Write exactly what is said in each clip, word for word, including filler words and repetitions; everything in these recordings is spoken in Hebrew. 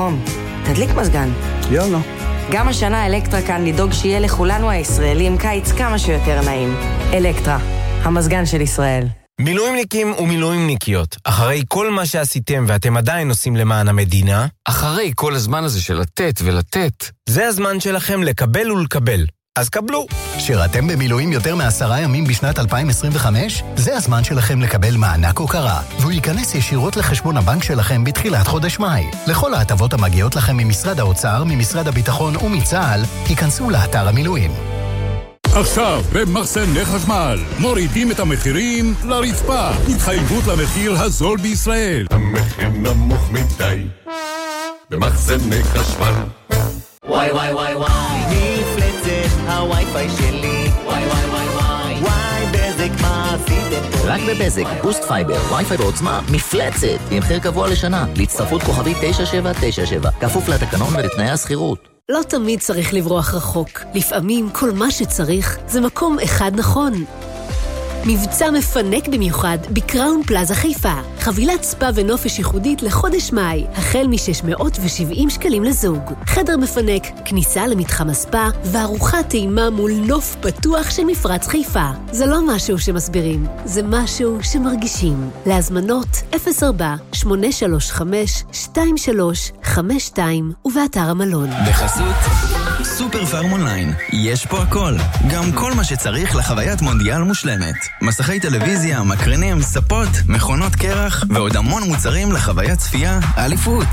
חום. תדליק מזגן. יאללה. גם השנה אלקטרה כאן לדאוג שיהיה לכולנו הישראלים קיץ כמה שיותר נעים. אלקטרה, המזגן של ישראל. מילואימניקים ומילואימניקיות, אחרי כל מה שעשיתם ואתם עדיין עושים למען המדינה, אחרי כל הזמן הזה של לתת ולתת, זה הזמן שלכם לקבל ולקבל. אז קבלו. שירתם במילואים יותר מעשרה ימים בשנת אלפיים עשרים וחמש? זה הזמן שלכם לקבל מענק הוקרה, והוא ייכנס ישירות לחשבון הבנק שלכם בתחילת חודש מאי. לכל ההטבות המגיעות לכם ממשרד האוצר, ממשרד הביטחון ומצה"ל, היכנסו לאתר המילואים. עכשיו, במחסני חשמל, מורידים את המחירים לרצפה. התחייבות למחיר הזול בישראל. המחיר נמוך מדי, במחסני חשמל. וואי וואי וואי וואי, מפלצת הווי-פיי שלי. וואי וואי וואי וואי, וואי בזק מה עשיתם פה? רק בבזק, בוסט פייבר, וי-פיי בעוצמה, מפלצת, עם מחיר קבוע לשנה, להצטרפות כוכבית תשע שבע תשע שבע, כפוף לתקנון ולתנאי השכירות. לא תמיד צריך לברוח רחוק. לפעמים כל מה שצריך זה מקום אחד נכון. מבצע מפנק במיוחד בקראון פלאזה חיפה. חבילת ספה ונופש ייחודית לחודש מאי, החל מ-שש מאות ושבעים שקלים לזוג. חדר מפנק, כניסה למתחם הספה, וארוחת טעימה מול נוף פתוח של מפרץ חיפה. זה לא משהו שמסבירים, זה משהו שמרגישים. להזמנות אפס ארבע שמונה שלוש חמש שתיים שלוש חמש שתיים ובאתר המלון. בחסות סופר פארם אונליין, יש פה הכל, גם כל מה שצריך לחוויית מונדיאל מושלמת. מסכי טלוויזיה, מקרנים, ספות, מכונות קרח ועוד המון מוצרים לחוויית צפייה, אליפות.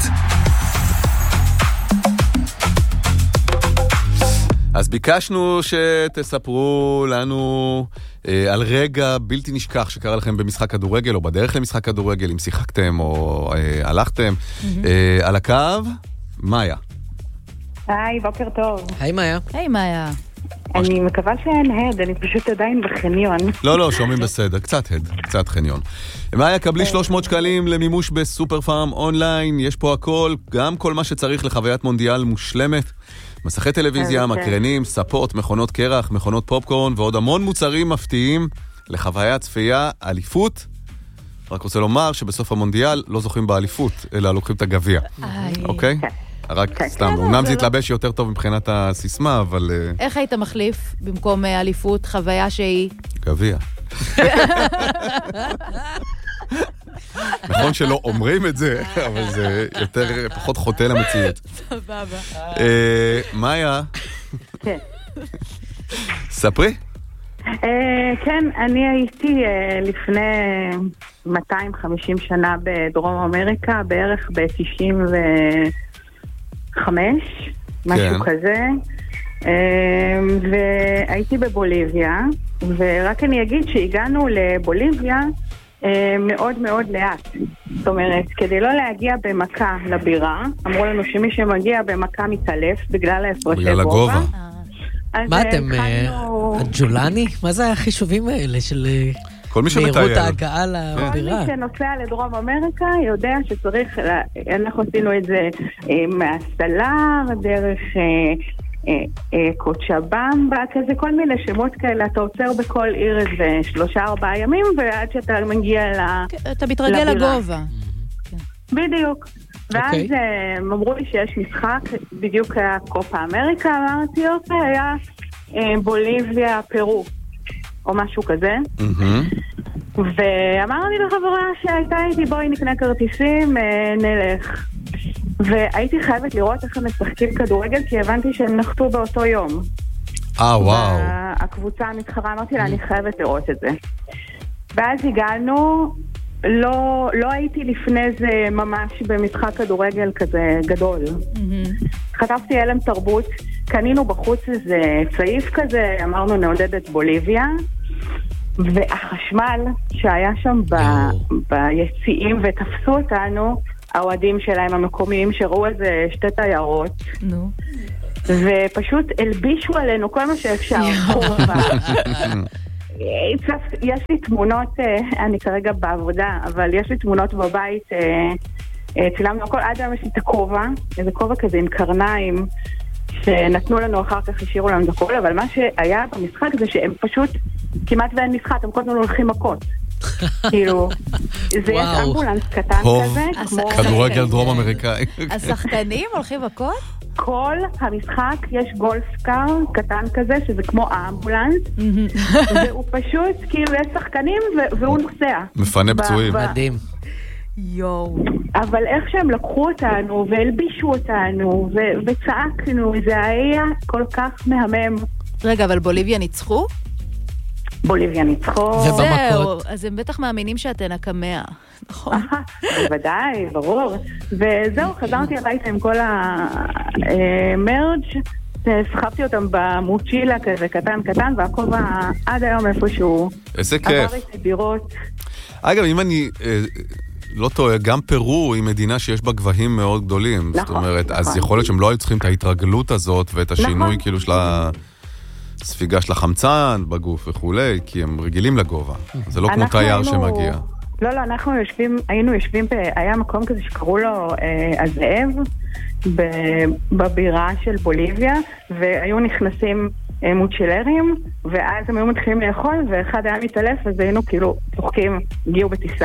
אז ביקשנו שתספרו לנו אה, על רגע בלתי נשכח שקרה לכם במשחק כדורגל או בדרך למשחק כדורגל, אם שיחקתם או אה, הלכתם. Mm-hmm. אה, על הקו, מאיה. היי, בוקר טוב. היי מאיה. היי מאיה. אני מקווה שאין הד, אני פשוט עדיין בחניון. לא, לא, שומעים בסדר, קצת הד, קצת חניון. מאיה, קבלי שלוש מאות שקלים למימוש בסופר פארם אונליין, יש פה הכל, גם כל מה שצריך לחוויית מונדיאל מושלמת. מסכי טלוויזיה, מקרנים, ספות, מכונות קרח, מכונות פופקורן ועוד המון מוצרים מפתיעים לחוויית צפייה, אליפות. רק רוצה לומר שבסוף המונדיאל לא זוכים באליפות, אלא לוקחים את הגביע. אוקיי? רק סתם, אומנם זה יתלבש יותר טוב מבחינת הסיסמה, אבל... איך היית מחליף במקום אליפות, חוויה שהיא? גביע. נכון שלא אומרים את זה, אבל זה יותר, פחות חוטא למציאות. סבבה. מאיה. כן. ספרי. כן, אני הייתי לפני מאתיים וחמישים שנה בדרום אמריקה, בערך ב-תשעים וחמש, משהו כזה. והייתי בבוליביה, ורק אני אגיד שהגענו לבוליביה מאוד מאוד לאט. זאת אומרת, כדי לא להגיע במכה לבירה, אמרו לנו שמי שמגיע במכה מתעלף בגלל ההפרשי גובה. מה אתם, הג'ולני? מה זה החישובים האלה של מהירות ההגעה לבירה? כל מי שנוסע לדרום אמריקה יודע שצריך, אנחנו עשינו את זה מהסלר, דרך קוצ'במבה, כזה כל מיני שמות כאלה, אתה עוצר בכל עיר איזה שלושה ארבעה ימים, ועד שאתה מגיע לבירה. אתה מתרגל לגובה. בדיוק. ואז הם אמרו לי שיש משחק, בדיוק היה קופה אמריקה, אמרתי, אוקיי, היה בוליביה, פרו, או משהו כזה. ואמרתי לחברה שהייתה איתי, בואי נקנה כרטיסים, נלך. והייתי חייבת לראות איך הם משחקים כדורגל, כי הבנתי שהם נחתו באותו יום. אה, וואו. הקבוצה המתחרה, אמרתי לה, אני חייבת לראות את זה. ואז הגענו, לא, לא הייתי לפני זה ממש במשחק כדורגל כזה גדול. חטפתי אלם תרבות, קנינו בחוץ איזה צעיף כזה, אמרנו נעודד את בוליביה, והחשמל שהיה שם ב, ביציעים ותפסו אותנו, האוהדים שלהם המקומיים שראו איזה שתי תיירות, נו. ופשוט הלבישו עלינו כל מה שאפשר. יש לי תמונות, אני כרגע בעבודה, אבל יש לי תמונות בבית, צילמנו הכל, עד היום יש לי את הכובע, איזה כובע כזה עם קרניים, שנתנו לנו אחר כך, השאירו לנו את הכל, אבל מה שהיה במשחק זה שהם פשוט, כמעט ואין משחק, הם כל הזמן הולכים מכות. כאילו, זה יש אמבולנס קטן כזה, כמו... כדורגל דרום אמריקאי. השחקנים הולכים מכות? כל המשחק יש גולפקר קטן כזה, שזה כמו האמבולנס, והוא פשוט, כאילו, יש שחקנים והוא נוסע. מפנה פצועים. מדהים. יואו. אבל איך שהם לקחו אותנו והלבישו אותנו וצעקנו, זה היה כל כך מהמם. רגע, אבל בוליביה ניצחו? בוליביה ניצחו. ובמכות. אז הם בטח מאמינים שאתן הקמאה. נכון. בוודאי, ברור. וזהו, חזרתי הביתה עם כל המרג', סחבתי אותם במוצ'ילה כזה קטן קטן, והכובע עד היום איפשהו. איזה כיף. עבר איתי בירות. אגב, אם אני לא טועה, גם פרו היא מדינה שיש בה גבהים מאוד גדולים. נכון. זאת אומרת, אז יכול להיות שהם לא היו צריכים את ההתרגלות הזאת ואת השינוי כאילו של הספיגה של החמצן בגוף וכולי, כי הם רגילים לגובה. זה לא כמו תייר שמגיע. לא, לא, אנחנו יושבים, היינו יושבים, היה מקום כזה שקראו לו אה, הזאב, בבירה של בוליביה, והיו נכנסים אה, מוצ'לרים, ואז הם היו מתחילים לאכול, ואחד היה מתעלף, אז היינו כאילו צוחקים, הגיעו בטיסה.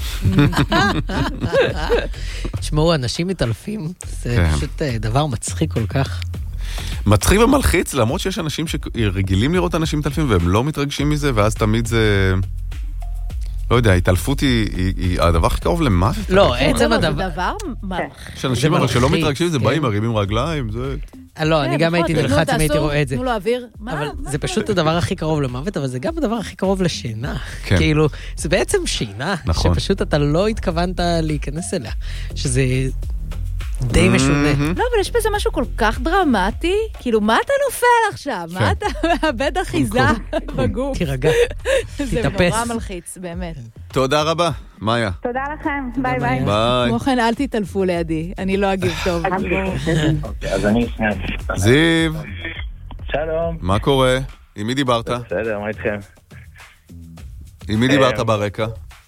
תשמעו, אנשים מתעלפים, זה פשוט דבר מצחיק כל כך. מצחיק ומלחיץ, למרות שיש אנשים שרגילים לראות אנשים מתעלפים, והם לא מתרגשים מזה, ואז תמיד זה... לא יודע, ההתעלפות היא הדבר הכי קרוב למוות. לא, עצם הדבר... זה דבר מלחיץ. יש אנשים אבל שלא מתרגשים, זה באים, מרימים רגליים, זה... לא, אני גם הייתי נלחץ אם הייתי רואה את זה. תנו לו אוויר. אבל זה פשוט הדבר הכי קרוב למוות, אבל זה גם הדבר הכי קרוב לשינה. כאילו, זה בעצם שינה, שפשוט אתה לא התכוונת להיכנס אליה. שזה... די משונה. לא, אבל יש בזה משהו כל כך דרמטי, כאילו, מה אתה נופל עכשיו? מה אתה מאבד אחיזה בגוף? תירגע, תתאפס. זה נורא מלחיץ, באמת. תודה רבה, מאיה. תודה לכם, ביי ביי. ביי. כמו כן, אל תתעלפו לידי, אני לא אגיב טוב. אז אני... זיו. שלום. מה קורה? עם מי דיברת? בסדר, מה איתכם? עם מי דיברת ברקע?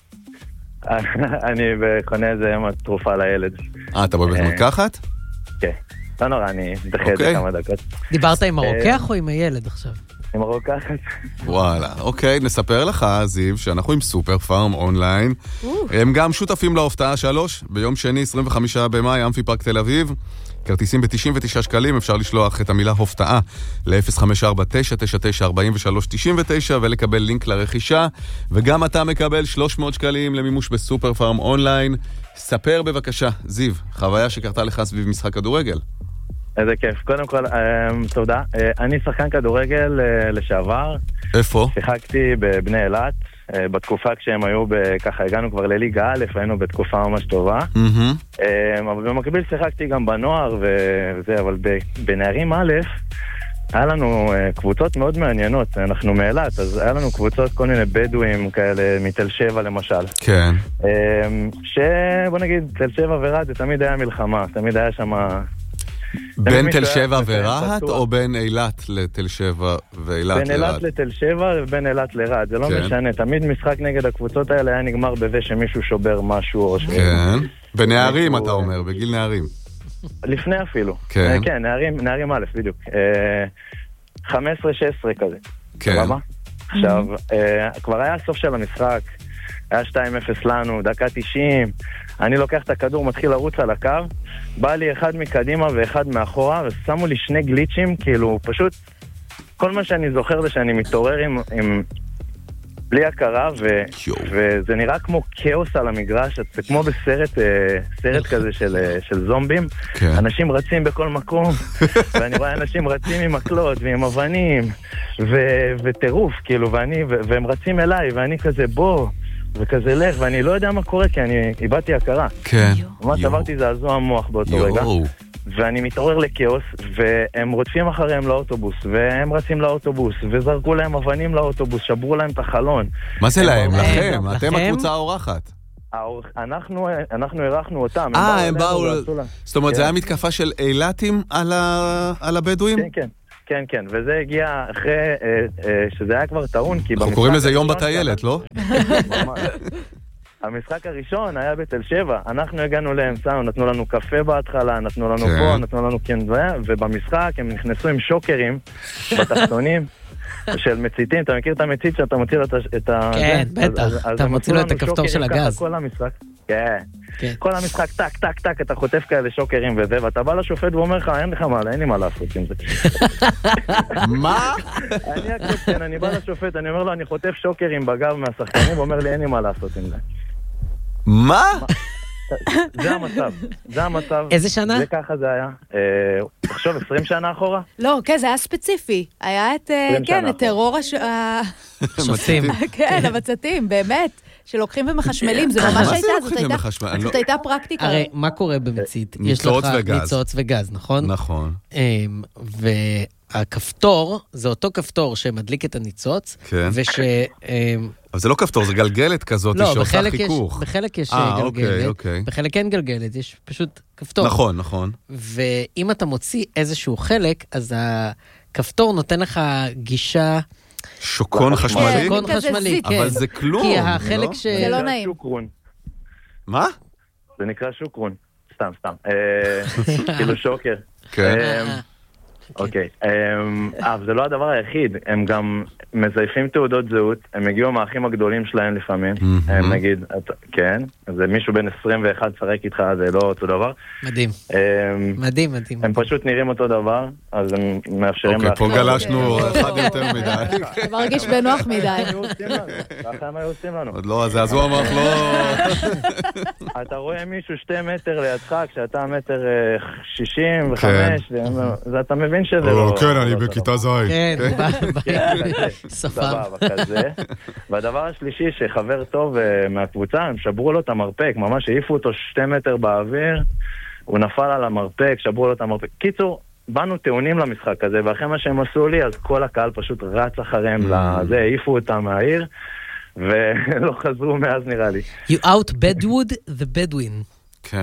אני קונה איזה תרופה לילד. אה, אתה בבית מרקחת? כן. לא נורא, אני אדחה את זה כמה דקות. דיברת עם הרוקח או עם הילד עכשיו? עם הרוקחת. וואלה, אוקיי, נספר לך, זיו, שאנחנו עם סופר פארם אונליין. הם גם שותפים להופעה שלוש, ביום שני, עשרים וחמישה במאי, אמפי פארק תל אביב. כרטיסים ב-תשעים ותשעה שקלים, אפשר לשלוח את המילה הופעה ל-אפס חמש ארבע תשע תשע תשע ארבע שלוש תשע תשע ולקבל לינק לרכישה, וגם אתה מקבל שלוש מאות שקלים למימוש בסופר פארם אונליין. ספר בבקשה, זיו, חוויה שקרתה לך סביב משחק כדורגל. איזה כיף. קודם כל, תודה. אני שחקן כדורגל לשעבר. איפה? שיחקתי בבני אילת. בתקופה כשהם היו, ככה הגענו כבר לליגה א', היינו בתקופה ממש טובה. אבל במקביל שיחקתי גם בנוער וזה, אבל בנערים א', היה לנו קבוצות מאוד מעניינות, אנחנו מאילת, אז היה לנו קבוצות כל מיני בדואים כאלה, מתל שבע למשל. כן. שבוא נגיד, תל שבע ורהט זה תמיד היה מלחמה, תמיד היה שם... בין תל שבע ורהט או בין אילת לתל שבע ואילת לרהט? בין אילת לתל שבע ובין אילת לרהט, זה לא משנה, תמיד משחק נגד הקבוצות האלה היה נגמר בזה שמישהו שובר משהו. כן, בנערים אתה אומר, בגיל נערים. לפני אפילו. כן. כן, נערים א', בדיוק. חמש עשרה שש עשרה כזה. כן. עכשיו, כבר היה הסוף של המשחק, היה שתיים אפס לנו, דקה תשעים, אני לוקח את הכדור, מתחיל לרוץ על הקו, בא לי אחד מקדימה ואחד מאחורה, ושמו לי שני גליצ'ים, כאילו, פשוט, כל מה שאני זוכר זה שאני מתעורר עם, עם בלי הכרה, ו, וזה נראה כמו כאוס על המגרש, זה כמו בסרט, סרט כזה של, של זומבים, כן. אנשים רצים בכל מקום, ואני רואה אנשים רצים עם מקלות ועם אבנים, ו, וטירוף, כאילו, ואני, ו, והם רצים אליי, ואני כזה בוא, וכזה לך, ואני לא יודע מה קורה, כי אני איבדתי הכרה. כן. ממש עברתי זעזוע המוח באותו רגע. ואני מתעורר לקאוס, והם רודפים אחריהם לאוטובוס, והם רצים לאוטובוס, וזרקו להם אבנים לאוטובוס, שברו להם את החלון. מה זה להם? לכם? אתם הקבוצה האורחת. אנחנו, אנחנו ערכנו אותם. אה, הם באו... זאת אומרת, זה היה מתקפה של אילתים על הבדואים? כן, כן. כן, כן, וזה הגיע אחרי, שזה היה כבר טעון, כי... אנחנו קוראים לזה יום בטיילת, לא? המשחק הראשון היה בתל שבע, אנחנו הגענו לאמצע, נתנו לנו קפה בהתחלה, נתנו לנו פה, נתנו לנו כן, ובמשחק הם נכנסו עם שוקרים בתחתונים, של מציתים, אתה מכיר את המצית שאתה מוציא לו את ה... כן, בטח, אתה מוציא לו את הכפתור של הגז. כל המשחק, כן, כל המשחק, טק, טק, טק, אתה חוטף כאלה שוקרים וזה, ואתה בא לשופט ואומר לך, אין לך מה, אין לי מה לעשות עם זה. מה? אני הקפטן, אני בא לשופט, אני אומר לו, אני חוטף שוקרים בגב מהשחקנים, ואומר לי, אין לי מה לעשות עם זה. מה? זה המצב, זה המצב. איזה שנה? זה ככה זה היה. תחשוב, עשרים שנה אחורה? לא, כן, זה היה ספציפי. היה את, כן, את טרור השופטים. כן, המצתים, באמת, שלוקחים ומחשמלים, זה ממש הייתה, זאת הייתה פרקטיקה. הרי מה קורה במצית? ניצוץ וגז. ניצוץ וגז, נכון? נכון. והכפתור, זה אותו כפתור שמדליק את הניצוץ, וש... אבל זה לא כפתור, זה גלגלת כזאת שעושה חיכוך. לא, בחלק יש גלגלת, בחלק אין גלגלת, יש פשוט כפתור. נכון, נכון. ואם אתה מוציא איזשהו חלק, אז הכפתור נותן לך גישה... שוקון חשמלי? שוקון חשמלי, כן. אבל זה כלום. כי החלק ש... זה לא נעים. מה? זה נקרא שוקרון. סתם, סתם. כאילו שוקר. כן. אוקיי. אבל זה לא הדבר היחיד. הם גם מזייפים תעודות זהות. הם הגיעו מהאחים הגדולים שלהם לפעמים. הם נגיד, כן. אז מישהו בין עשרים ואחת שרק איתך, זה לא אותו דבר. מדהים. מדהים, מדהים. הם פשוט נראים אותו דבר, אז הם מאפשרים... אוקיי, פה גלשנו אחד יותר מדי. זה מרגיש בנוח מדי. ככה הם היו עושים לנו. עוד לא, אז הוא אמר לא... אתה רואה מישהו שתי מטר לידך, כשאתה מטר שישים וחמש, ואתה מבין שזה לא... כן, אני בכיתה זין. כן, סבבה, כזה. והדבר השלישי, שחבר טוב מהקבוצה, הם שברו לו את המרפק, ממש העיפו אותו שתי מטר באוויר, הוא נפל על המרפק, שברו לו את המרפק. קיצור, באנו טעונים למשחק הזה, ואחרי מה שהם עשו לי, אז כל הקהל פשוט רץ אחריהם לזה, העיפו אותם מהעיר, ולא חזרו מאז נראה לי. You out Bedwood the Bedouin. כן.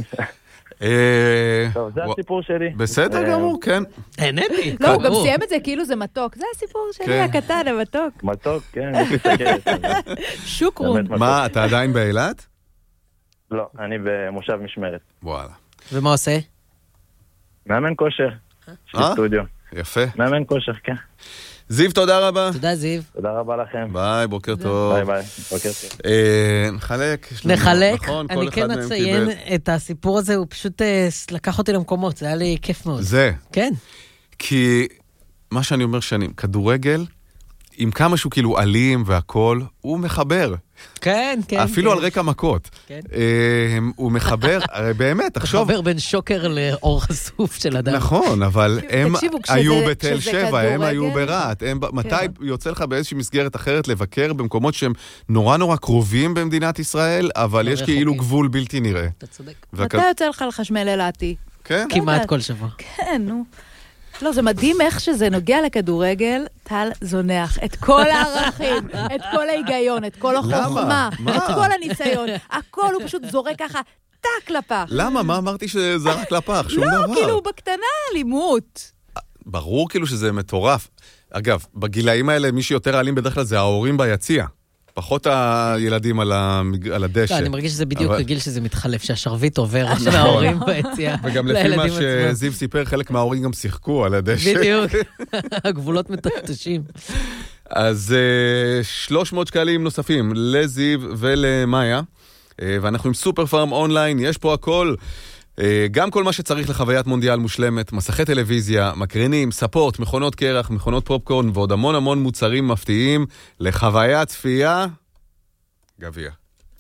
טוב, זה הסיפור שלי. בסדר גמור, כן. נהניתי. לא, הוא גם סיים את זה כאילו זה מתוק. זה הסיפור שלי הקטן, המתוק. מתוק, כן, יש לי סגרת. שוקרון. מה, אתה עדיין באילת? לא, אני במושב משמרת. וואלה. ומה עושה? מאמן כושר. יש לי סטודיו. יפה. מאמן כושר, כן. זיו, תודה רבה. תודה, זיו. תודה רבה לכם. ביי, בוקר טוב. ביי, ביי, בוקר טוב. נחלק. נחלק. אני כן אציין את הסיפור הזה, הוא פשוט לקח אותי למקומות, זה היה לי כיף מאוד. זה. כן. כי מה שאני אומר שנים, כדורגל, עם כמה שהוא כאילו אלים והכל, הוא מחבר. כן, כן. אפילו על רקע מכות. כן. הוא מחבר, הרי באמת, תחשוב... מחבר בין שוקר לאור חשוף של אדם. נכון, אבל הם היו בתל שבע, הם היו ברעת. מתי יוצא לך באיזושהי מסגרת אחרת לבקר במקומות שהם נורא נורא קרובים במדינת ישראל, אבל יש כאילו גבול בלתי נראה. אתה צודק. מתי יוצא לך לחשמל אלעתי? כן. כמעט כל שבוע. כן, נו. לא, זה מדהים איך שזה נוגע לכדורגל, טל זונח את כל הערכים, את כל ההיגיון, את כל החוכמה, את כל הניסיון, הכל הוא פשוט זורק ככה, טק לפח. למה? מה אמרתי שזה רק לפח? שום דבר. לא, כאילו, בקטנה אלימות. ברור כאילו שזה מטורף. אגב, בגילאים האלה, מי שיותר אלים בדרך כלל זה ההורים ביציע. פחות הילדים על הדשא. לא, אני מרגיש שזה בדיוק הגיל שזה מתחלף, שהשרביט עובר מההורים ביציאה. וגם לפי מה שזיו סיפר, חלק מההורים גם שיחקו על הדשא. בדיוק, הגבולות מטשטשים. אז שלוש מאות שקלים נוספים לזיו ולמאיה, ואנחנו עם סופר פארם אונליין, יש פה הכל. גם כל מה שצריך לחוויית מונדיאל מושלמת, מסכי טלוויזיה, מקרנים, ספורט, מכונות קרח, מכונות פופקורן ועוד המון המון מוצרים מפתיעים לחוויית צפייה גביע.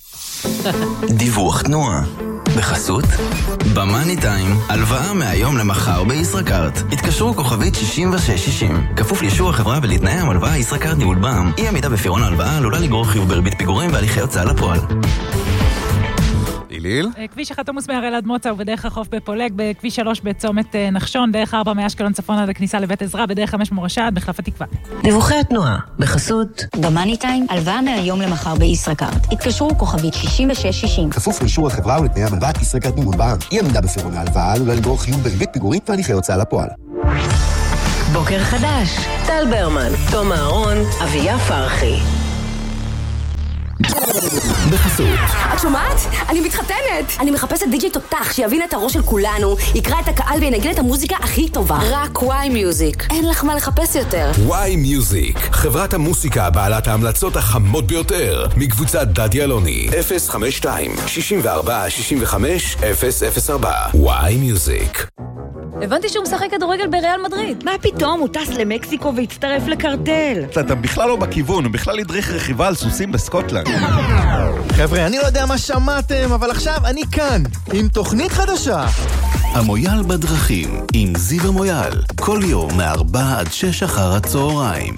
דיווח תנועה בחסות במאני טיים, הלוואה מהיום למחר בישראכרט. התקשרו כוכבית שישים ושש שישים, כפוף לאישור החברה ולתנאי המלוואה. ישראכרט ניהול בע"מ. אי עמידה בפירעון ההלוואה עלולה לגרור חיוב בריבית פיגורים והליכי הוצאה לפועל. איליל? כביש אחד עמוס מהראל עד מוצא ובדרך החוף בפולג, בכביש שלוש בצומת נחשון, דרך ארבע מאשקלון צפון עד הכניסה לבית עזרא, בדרך חמש מורשה עד מחלף התקווה. דיווחי התנועה בחסות במאני טיים, הלוואה מהיום למחר בישראכרט. התקשרו כוכבית שישים ושש שישים. כפוף לאישור החברה ולתנאי המלוואה. ישראכרט ניהול בע"מ. אי עמידה בפירעון ההלוואה עלולה לגרור חיוב בריבית פיגורים והליכי הוצאה לפועל. בוקר חדש, טל ברמן, תום אהרון, אביה פרחי. בחסות. את שומעת? אני מתחתנת! אני מחפשת די-ג'יי תותח שיבין את הראש של כולנו, יקרא את הקהל וינגן את המוזיקה הכי טובה. רק וואי מיוזיק. אין לך מה לחפש יותר. וואי מיוזיק, חברת המוסיקה בעלת ההמלצות החמות ביותר, מקבוצת דדי אלוני. אפס חמש שתיים שישים וארבע שישים וחמש אפס אפס ארבע. וואי מיוזיק. הבנתי שהוא משחק כדורגל בריאל מדריד. מה פתאום? הוא טס למקסיקו והצטרף לקרטל. אתה בכלל לא בכיוון, הוא בכלל הדריך רכיבה על סוסים בסקוטלנד. חבר'ה, אני לא יודע מה שמעתם, אבל עכשיו אני כאן, עם תוכנית חדשה. המויאל בדרכים, עם זיו המויאל, כל יום מארבע עד שש אחר הצהריים.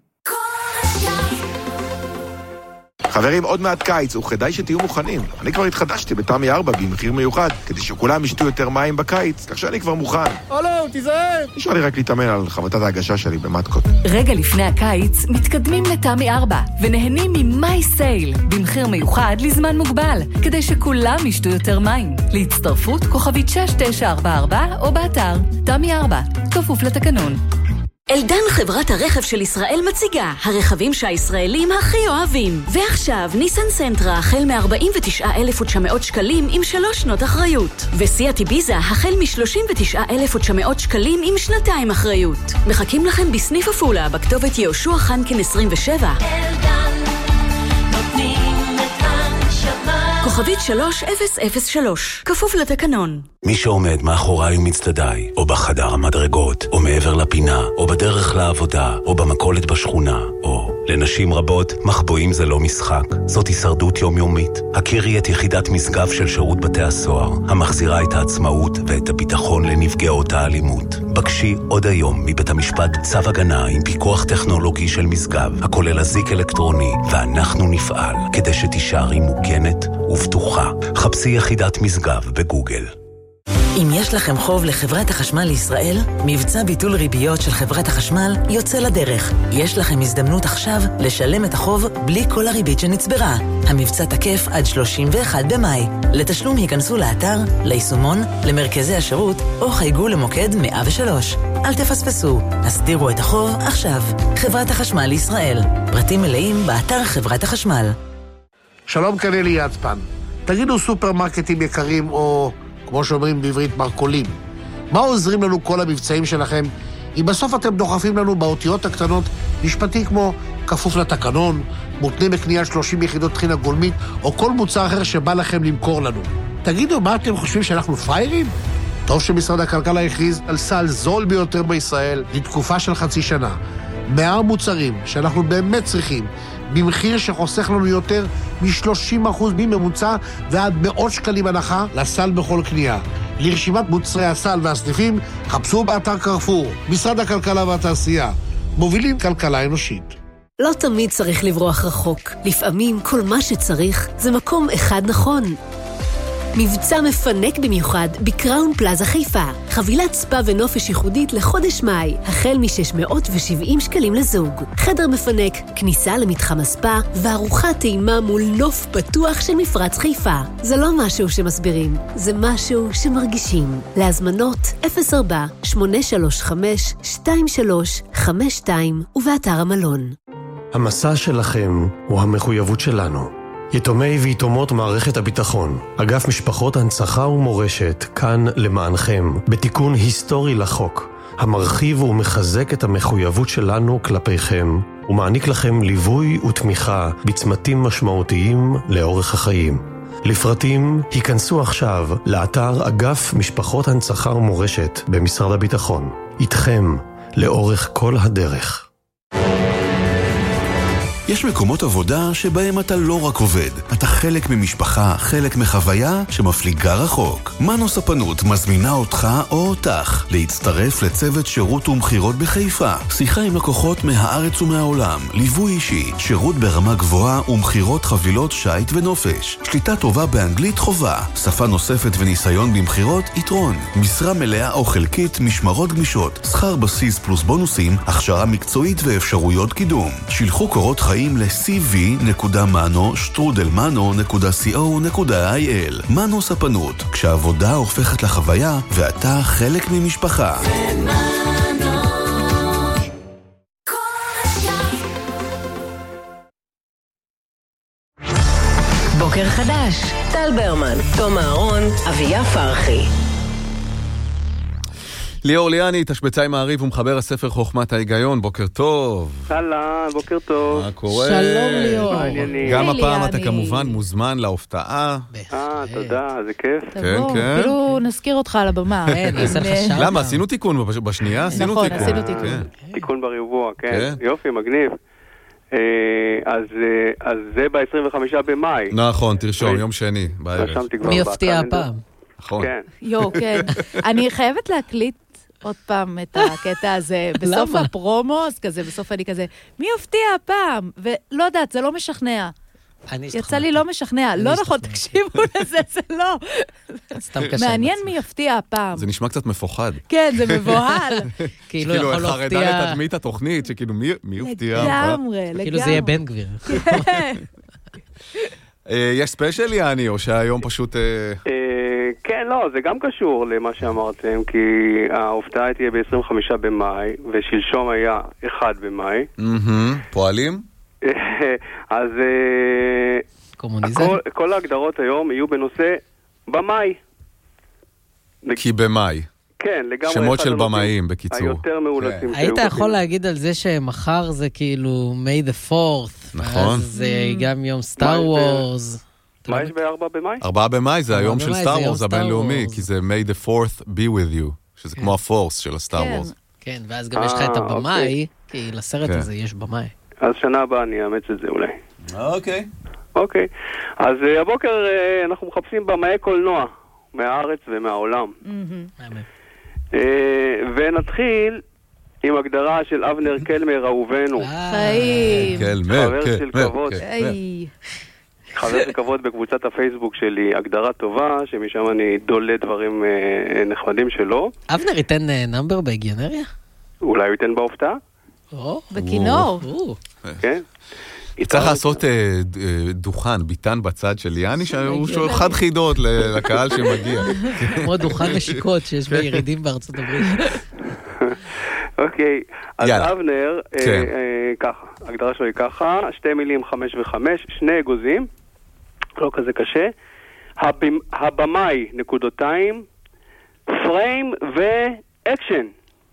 חברים, עוד מעט קיץ, וכדאי שתהיו מוכנים. אני כבר התחדשתי בתמי ארבע במחיר מיוחד, כדי שכולם ישתו יותר מים בקיץ, כך שאני כבר מוכן. הלו, תיזהר! נשאר לי רק להתאמן על חבטת ההגשה שלי במתקות. רגע לפני הקיץ, מתקדמים לתמי ארבע, ונהנים ממי סייל, במחיר מיוחד לזמן מוגבל, כדי שכולם ישתו יותר מים. להצטרפות כוכבית שש תשע ארבע ארבע או באתר תמי ארבע, כפוף לתקנון. אלדן חברת הרכב של ישראל מציגה הרכבים שהישראלים הכי אוהבים. ועכשיו ניסן סנטרה החל מ-ארבעים ותשעה אלף ותשע מאות שקלים עם שלוש שנות אחריות. וסיאט איביזה החל מ-שלושים ותשעה אלף ותשע מאות שקלים עם שנתיים אחריות. מחכים לכם בסניף עפולה בכתובת יהושע חנקין עשרים ושבע. אלדן נותנים את הנשמה. כוכבית שלוש אפס אפס שלוש, כפוף לתקנון. מי שעומד מאחוריי ומצדדיי, או בחדר המדרגות, או מעבר לפינה, או בדרך לעבודה, או במכולת בשכונה, או לנשים רבות, מחבואים זה לא משחק. זאת הישרדות יומיומית. הכירי את יחידת משגב של שירות בתי הסוהר, המחזירה את העצמאות ואת הביטחון לנפגעות האלימות. בקשי עוד היום מבית המשפט צו הגנה עם פיקוח טכנולוגי של משגב, הכולל אזיק אלקטרוני, ואנחנו נפעל כדי שתישארי מוגנת ובטוחה. חפשי יחידת משגב בגוגל. אם יש לכם חוב לחברת החשמל לישראל, מבצע ביטול ריביות של חברת החשמל יוצא לדרך. יש לכם הזדמנות עכשיו לשלם את החוב בלי כל הריבית שנצברה. המבצע תקף עד שלושים ואחד במאי. לתשלום היכנסו לאתר, ליישומון, למרכזי השירות, או חייגו למוקד מאה ושלוש. אל תפספסו, הסדירו את החוב עכשיו. חברת החשמל לישראל. פרטים מלאים באתר חברת החשמל. שלום, כאן אלי יצפן. תגידו סופרמרקטים יקרים או, כמו שאומרים בעברית, מרקולים. מה עוזרים לנו כל המבצעים שלכם אם בסוף אתם דוחפים לנו באותיות הקטנות משפטי כמו כפוף לתקנון, מותנה בקנייה שלושים יחידות טחינה גולמית או כל מוצר אחר שבא לכם למכור לנו? תגידו, מה אתם חושבים, שאנחנו פריירים? טוב שמשרד הכלכלה הכריז על סל זול ביותר בישראל לתקופה של חצי שנה. מאה מוצרים שאנחנו באמת צריכים, במחיר שחוסך לנו יותר מ-שלושים אחוז מממוצע ועד מאות שקלים הנחה לסל בכל קנייה. לרשימת מוצרי הסל והסניפים, חפשו באתר קרפור, משרד הכלכלה והתעשייה. מובילים כלכלה אנושית. לא תמיד צריך לברוח רחוק. לפעמים כל מה שצריך זה מקום אחד נכון. מבצע מפנק במיוחד בקראון פלאזה חיפה. חבילת ספה ונופש ייחודית לחודש מאי, החל מ-שש מאות ושבעים שקלים לזוג. חדר מפנק, כניסה למתחם הספה, וארוחת טעימה מול נוף פתוח של מפרץ חיפה. זה לא משהו שמסבירים, זה משהו שמרגישים. להזמנות אפס ארבע שמונה שלוש חמש שתיים שלוש חמש שתיים ובאתר המלון. המסע שלכם הוא המחויבות שלנו. יתומי ויתומות מערכת הביטחון, אגף משפחות הנצחה ומורשת, כאן למענכם, בתיקון היסטורי לחוק, המרחיב ומחזק את המחויבות שלנו כלפיכם, ומעניק לכם ליווי ותמיכה בצמתים משמעותיים לאורך החיים. לפרטים, היכנסו עכשיו לאתר אגף משפחות הנצחה ומורשת במשרד הביטחון. איתכם, לאורך כל הדרך. יש מקומות עבודה שבהם אתה לא רק עובד, אתה חלק ממשפחה, חלק מחוויה שמפליגה רחוק. מנו ספנות מזמינה אותך או אותך להצטרף לצוות שירות ומחירות בחיפה. שיחה עם לקוחות מהארץ ומהעולם, ליווי אישי, שירות ברמה גבוהה ומחירות חבילות שייט ונופש. שליטה טובה באנגלית חובה, שפה נוספת וניסיון במחירות יתרון. משרה מלאה או חלקית, משמרות גמישות, שכר בסיס פלוס בונוסים, הכשרה מקצועית ואפשרויות קידום. שילחו קורות חיים ל-סי וי נקודה מנו שטרודל מנו נקודה סי או נקודה איי אל. מנו ספנות, כשהעבודה הופכת לחוויה ואתה חלק ממשפחה. בוקר חדש. טל ברמן, תום אהרון, אביה פרחי. ליאור ליאני, תשבצאי מעריב ומחבר הספר חוכמת ההיגיון, בוקר טוב. הלאה, בוקר טוב. מה קורה? שלום ליאור. גם הפעם אתה כמובן מוזמן להופתעה. אה, תודה, זה כיף. כן, כן. אפילו נזכיר אותך על הבמה. למה? עשינו תיקון בשנייה? נכון, עשינו תיקון. תיקון בריבוע, כן. יופי, מגניב. אז זה ב-עשרים וחמישה במאי. נכון, תרשום, יום שני, בערב. מי יפתיע הפעם? נכון. יו, כן. אני חייבת להקליט עוד פעם את הקטע הזה. בסוף הפרומו, אז כזה, בסוף אני כזה, מי יפתיע הפעם? ולא יודעת, זה לא משכנע. יצא לי לא משכנע. לא נכון, תקשיבו לזה, זה לא. מעניין מי יפתיע הפעם. זה נשמע קצת מפוחד. כן, זה מבוהל. כאילו יכול להפתיע... חרדה לתדמית התוכנית, שכאילו מי יפתיע הפעם? לגמרי, לגמרי. כאילו זה יהיה בן גביר. יש ספיישל יעני, או שהיום פשוט... כן, לא, זה גם קשור למה שאמרתם, כי ההופעה תהיה ב-עשרים וחמישה במאי, ושלשום היה אחד במאי. פועלים? אז כל ההגדרות היום יהיו בנושא במאי. כי במאי. כן, לגמרי. שמות של במאים, בקיצור. היותר מאולצים. היית יכול להגיד על זה שמחר זה כאילו May the fourth. נכון. זה גם יום סטאר וורס. מה יש בארבע במאי? ארבעה במאי זה היום של סטאר וורס הבינלאומי, כי זה May the fourth be with you, שזה כמו הפורס של הסטאר וורס. כן, ואז גם יש לך את הבמאי, כי לסרט הזה יש במאי. אז שנה הבאה אני אאמץ את זה אולי. אוקיי. אוקיי. אז הבוקר אנחנו מחפשים במאי קולנוע, מהארץ ומהעולם. ונתחיל עם הגדרה של אבנר קלמר אהובנו. חיים. קלמר, חבר של כבוד. חבר של כבוד בקבוצת הפייסבוק שלי, הגדרה טובה, שמשם אני דולה דברים נחמדים שלו. אבנר ייתן נאמבר בהגיונריה? אולי הוא ייתן בהופעה? בכינור. כן. צריך לעשות דוכן, ביטן בצד של יאני, שהוא חד חידות לקהל שמגיע. כמו דוכן נשיקות שיש בירידים בארצות הברית. אוקיי, אז אבנר, ככה, ההגדרה שלו היא ככה, שתי מילים חמש וחמש, שני אגוזים, לא כזה קשה, הבמאי נקודותיים, פריים ואקשן.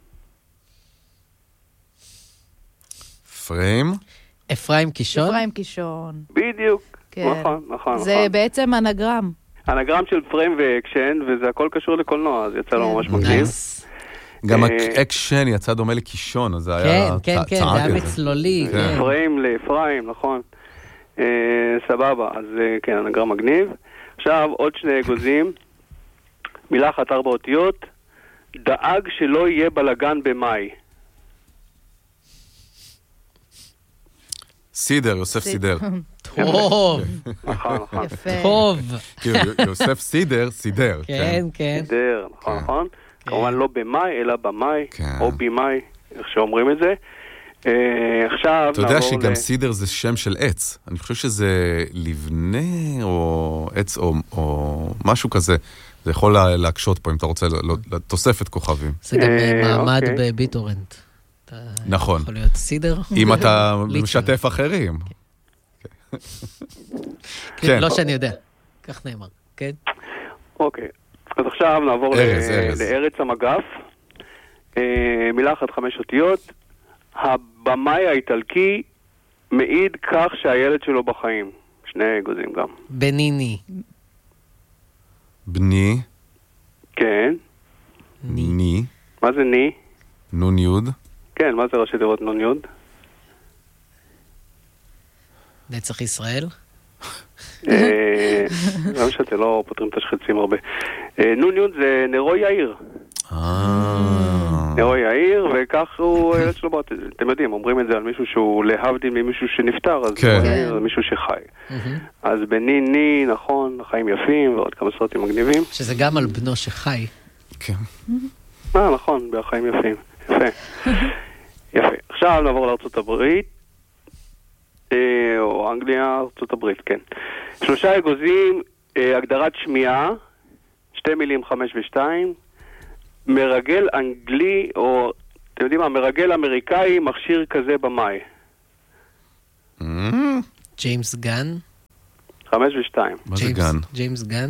פריים? אפרים קישון? אפרים קישון. בדיוק, נכון, נכון. זה בעצם אנגרם. אנגרם של פריים ואקשן, וזה הכל קשור לקולנוע, אז יצא לו ממש מגניב. גם האקשן יצא דומה לקישון, אז זה היה צעק. כן, כן, זה היה מצלולי. פריים לאפרים, נכון. סבבה, אז כן, אנגרם מגניב. עכשיו, עוד שני אגוזים, מילה אחת ארבע אותיות, דאג שלא יהיה בלגן במאי. סידר, יוסף סידר. טוב. נכון, נכון. טוב. יוסף סידר, סידר. כן, כן. סידר, נכון, נכון. כמובן לא במאי, אלא במאי, או במאי, איך שאומרים את זה. עכשיו אתה יודע שגם סידר זה שם של עץ. אני חושב שזה לבנה, או עץ, או משהו כזה. זה יכול להקשות פה, אם אתה רוצה לתוספת כוכבים. זה גם מעמד בביטורנט. נכון. יכול להיות סידר. אם אתה משתף אחרים. לא שאני יודע. כך נאמר, כן? אוקיי. אז עכשיו נעבור לארץ המגף. מילה אחת חמש אותיות. הבמאי האיטלקי מעיד כך שהילד שלו בחיים. שני אגוזים גם. בניני. בני. כן. ני. מה זה ני? נון יוד. כן, מה זה ראשי תיבות נון יוד? נצח ישראל? גם שאתם לא פותרים את השחצים הרבה. נון יוד זה נרו יאיר. נרו יאיר, וכך הוא ילד שלו, אתם יודעים, אומרים את זה על מישהו שהוא להבדיל ממישהו שנפטר, אז נרו יאיר זה מישהו שחי. אז בני ני, נכון, החיים יפים, ועוד כמה סרטים מגניבים. שזה גם על בנו שחי. כן. אה, נכון, בחיים יפים. יפה. יפה. עכשיו נעבור לארצות הברית, או אנגליה, ארצות הברית, כן. שלושה אגוזים, הגדרת שמיעה, שתי מילים חמש ושתיים, מרגל אנגלי, או אתם יודעים מה, מרגל אמריקאי, מכשיר כזה במאי. ג'יימס גן? חמש ושתיים. מה זה גן? ג'יימס גן?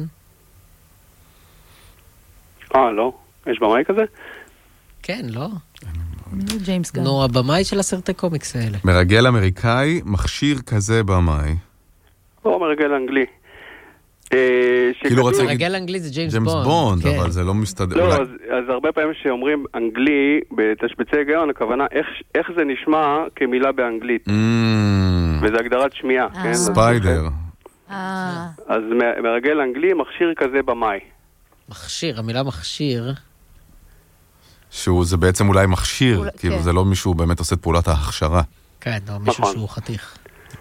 אה, לא. יש במאי כזה? כן, לא. ג'יימס גן. נו, הבמאי של הסרטי קומיקס האלה. מרגל אמריקאי, מכשיר כזה במאי. או מרגל אנגלי. כאילו רצה להגיד... מרגל אנגלי זה ג'יימס בונד. ג'יימס בונד, אבל זה לא מסתדר. לא, אז הרבה פעמים שאומרים אנגלי, בתשבצי היגיון, הכוונה איך זה נשמע כמילה באנגלית. וזה הגדרת שמיעה. ספיידר. אז מרגל אנגלי, מכשיר כזה במאי. מכשיר, המילה מכשיר... שהוא זה בעצם אולי מכשיר, כאילו זה לא מישהו באמת עושה את פעולת ההכשרה. כן, או מישהו שהוא חתיך.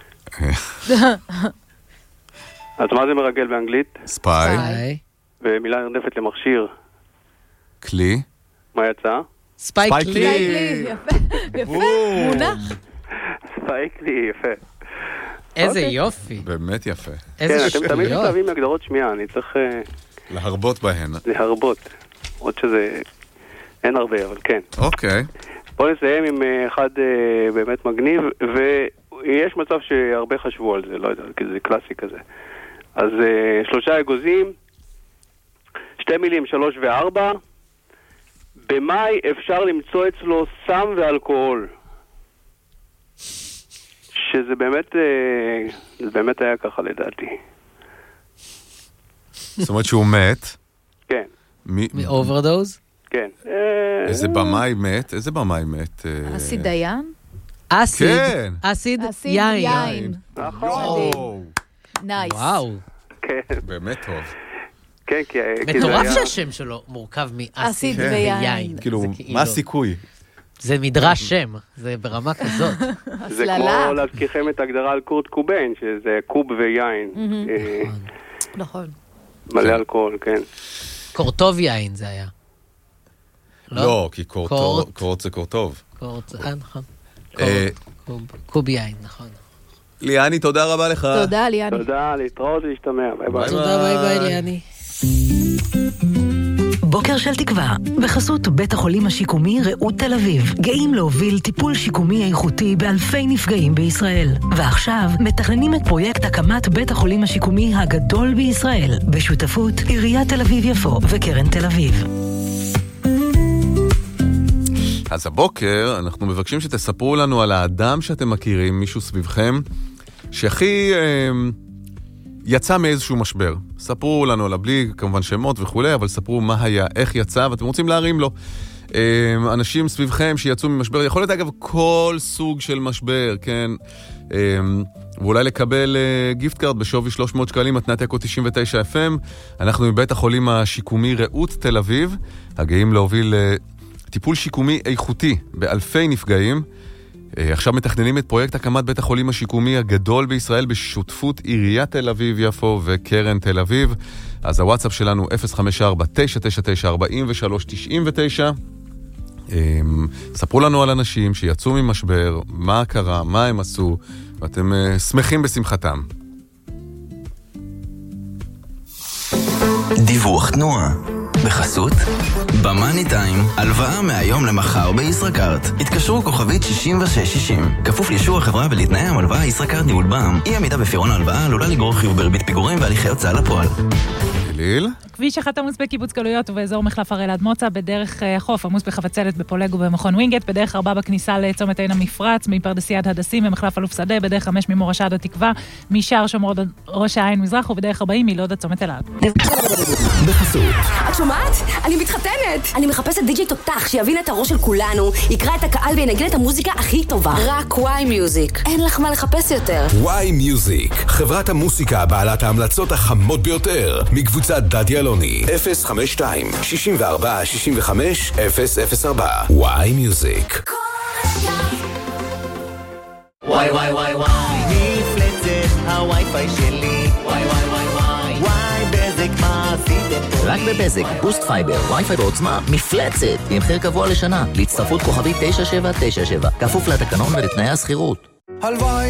אז מה זה מרגל באנגלית? ספיי. ומילה נרדפת למכשיר. כלי. מה יצא? ספיי כלי. יפה, יפה, מונח. ספיי כלי, יפה. איזה יופי. באמת יפה. כן, אתם תמיד מתאהבים מהגדרות שמיעה, אני צריך... להרבות בהן. להרבות. עוד שזה... אין הרבה, אבל כן. אוקיי. בואו נסיים עם אחד באמת מגניב, ויש מצב שהרבה חשבו על זה, לא יודע, כי זה קלאסי כזה. אז שלושה אגוזים, שתי מילים, שלוש וארבע, במאי אפשר למצוא אצלו סם ואלכוהול. שזה באמת, זה באמת היה ככה לדעתי. זאת אומרת שהוא מת? כן. מאוברדוז? כן. איזה במאי מת? איזה במאי מת? אסיד דיין? אסיד. כן. אסיד יין. נכון. נייס. וואו. כן. באמת טוב. כן, כי... מטורף שהשם שלו מורכב מאסיד ויין. כאילו, מה הסיכוי? זה מדרש שם, זה ברמה כזאת. זה כמו להזכירכם את ההגדרה על קורט קוביין, שזה קוב ויין. נכון. מלא אלכוהול, כן. קורטוב יין זה היה. לא, כי קורט זה קורטוב. קורט, אה, נכון. קוב יין, נכון. ליאני, תודה רבה לך. תודה, ליאני. תודה, להתראות ולהשתמע. ביי ביי. תודה, ביי ביי, ליאני. בוקר של תקווה, בחסות בית החולים השיקומי רעות תל אביב. גאים להוביל טיפול שיקומי איכותי באלפי נפגעים בישראל. ועכשיו מתכננים את פרויקט הקמת בית החולים השיקומי הגדול בישראל, בשותפות עיריית תל אביב יפו וקרן תל אביב. אז הבוקר אנחנו מבקשים שתספרו לנו על האדם שאתם מכירים, מישהו סביבכם, שהכי אה, יצא מאיזשהו משבר. ספרו לנו עליו, בלי כמובן שמות וכו', אבל ספרו מה היה, איך יצא, ואתם רוצים להרים לו. אה, אנשים סביבכם שיצאו ממשבר, יכול להיות אגב כל סוג של משבר, כן? אה, ואולי לקבל אה, גיפט קארד בשווי שלוש מאות שקלים, מתנת אקו תשעים ותשע אף אם. אנחנו מבית החולים השיקומי רעות תל אביב, הגאים להוביל... אה, טיפול שיקומי איכותי באלפי נפגעים. עכשיו מתכננים את פרויקט הקמת בית החולים השיקומי הגדול בישראל בשותפות עיריית תל אביב יפו וקרן תל אביב. אז הוואטסאפ שלנו אפס חמש ארבע תשע תשע תשע ארבע שלוש תשע תשע. ספרו לנו על אנשים שיצאו ממשבר, מה קרה, מה הם עשו, ואתם שמחים בשמחתם. דיווח תנועה בחסות במאני טיים, הלוואה מהיום למחר בישראכרט. התקשרו כוכבית שישים ושש שישים. כפוף לאישור החברה ולתנאי המלוואה ישראכרט ניהול בע"מ. אי עמידה בפירעון ההלוואה עלולה לגרור חיוב בריבית פיגורים והליכי הוצאה לפועל. ליל? כביש אחד עמוס בקיבוץ גלויות ובאזור מחלף הראל עד מוצא, בדרך החוף עמוס בחבצלת בפולג ובמכון ווינגייט, בדרך ארבע בכניסה לצומת עין המפרץ, מפרדסיה עד הדסים ומחלף אלוף שדה, בדרך חמש ממורשה עד התקווה, משער שומרון עד ראש העין מזרח, ובדרך ארבעים מלוד עד צומת אלעד. בחסות. את שומעת? אני מתחתנת! אני מחפשת די-ג'יי תותח שיבין את הראש של כולנו, יקרא את הקהל וינגן את המוזיקה הכי טובה. רק וואי מיוזיק. אין לך מה לחפש יותר. וואי מיוזיק, חברת המוסיקה בעלת ההמלצות החמות ביותר, מקבוצת דדי אלוני. אפס חמש שתיים שישים וארבע שישים וחמש אפס אפס ארבע. וואי מיוזיק. וואי וואי וואי וואי, נפלצת הווי-פיי שלי. וואי וואי וואי וואי, וואי בזק מה עשיתם פה? רק בבזק, בוסט פייבר, וי-פיי בעוצמה, מפלצת, עם מחיר קבוע לשנה, להצטרפות כוכבית תשע שבע תשע שבע, כפוף לתקנון ולתנאי הסחירות. הלוואי